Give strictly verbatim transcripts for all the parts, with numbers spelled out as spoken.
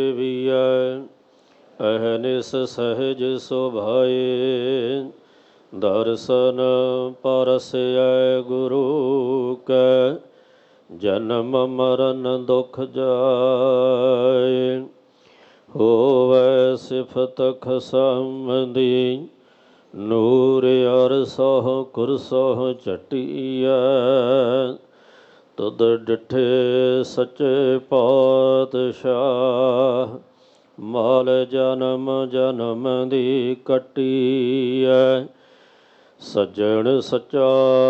ਦੇਵੀਐ ਅਹਨਿਸ ਸਹਿਜ ਸੁਭਾਏ। ਦਰਸ਼ਨ ਪਰਸੈ ਗੁਰੂ ਕੈ ਜਨਮ ਮਰਨ ਦੁਖ ਜਾਏ। ਹੋਵੈ ਸਿਫਤ ਖਸਮ ਦੀ ਨੂਰ ਅਰਸਹੁ ਕੁਰਸਹੁ ਝਟੀਐ। ਤੁਧ ਡਿਠੇ ਸੱਚੇ ਪਾਤਸ਼ਾਹ ਮਾਲ ਜਨਮ ਜਨਮ ਦੀ ਕੱਟੀਐ। ਸੱਜਣ ਸੱਚਾ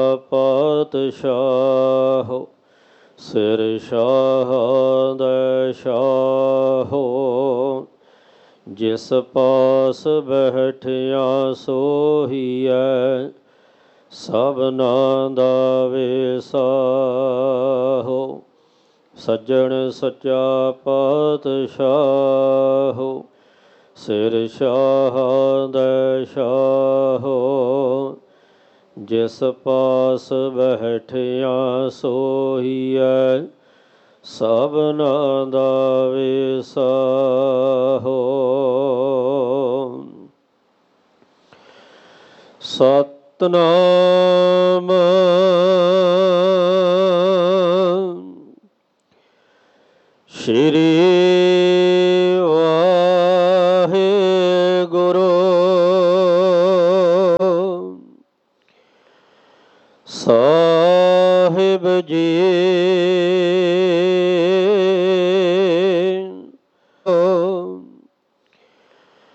ਪਾਤਸ਼ਾਹ ਸਿਰ ਸ਼ਾਹ ਦੈ ਸ਼ਾਹੋ। ਜਿਸ ਪਾਸ ਬੈਠਿਆ ਸੋਹੀਐ ਸਭਨਾ ਦਾ ਵੇਸਾਹੋ। ਸੱਜਣ ਸੱਚਾ ਪਾਤਸ਼ਾਹ ਸਿਰ ਸ਼ਾਹ ਦੈ ਸ਼ਾਹੋ। ਜਿਸ ਪਾਸ ਬੈਠਿਆ ਸੋਹੀਐ ਸਭਨਾ ਦਾ ਵੇਸਾਹੋ। ਸਤਿਨਾਮ ਸ਼੍ਰੀ ਵਾਹਿਗੁਰੂ। ਸਤਿ